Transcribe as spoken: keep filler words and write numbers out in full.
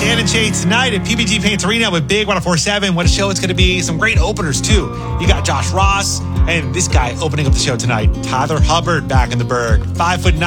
Dan and Shay tonight at P B G Paints Arena with Big one oh four point seven. What a show it's going to be. Some great openers, too. You got Josh Ross and this guy opening up the show tonight. Tyler Hubbard back in the Berg. Five foot nine.